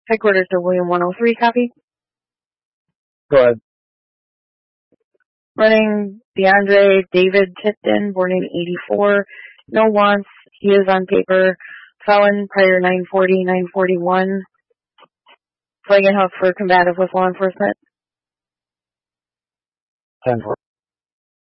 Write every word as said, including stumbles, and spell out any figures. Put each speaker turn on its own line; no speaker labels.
Headquarters to William one oh three, copy.
Go ahead.
Running DeAndre David Tipton, born in eighty-four. No wants. He is on paper. Felon, prior nine forty, nine forty-one. Flag and hook for combative with law enforcement.
ten four.